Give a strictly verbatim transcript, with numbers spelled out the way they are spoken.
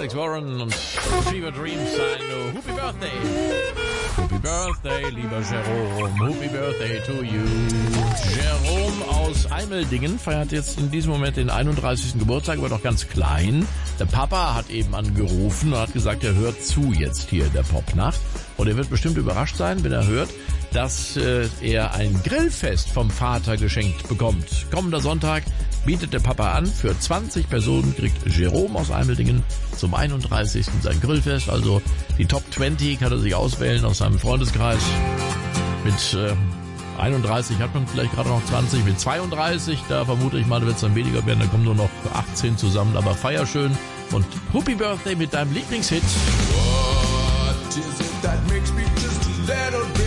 Alex Warren und Fever Dreams sein Happy Birthday. Happy Birthday, lieber Jerome. Happy Birthday to you. Jerome aus Eimeldingen feiert jetzt in diesem Moment den einunddreißigsten Geburtstag, war doch ganz klein. Der Papa hat eben angerufen und hat gesagt, er hört zu jetzt hier in der Popnacht. Und er wird bestimmt überrascht sein, wenn er hört, dass äh, er ein Grillfest vom Vater geschenkt bekommt. Kommender Sonntag bietet der Papa an, für zwanzig Personen kriegt Jerome aus Eimeldingen zum einunddreißigsten sein Grillfest. Also die Top zwanzig kann er sich auswählen aus seinem Freundeskreis. Mit äh, einunddreißig hat man vielleicht gerade noch zwanzig, mit zweiunddreißig, da vermute ich mal, wird es dann weniger werden, dann kommen nur noch achtzehn zusammen, aber feier schön und Happy Birthday mit deinem Lieblingshit. What is it that makes me just a little bit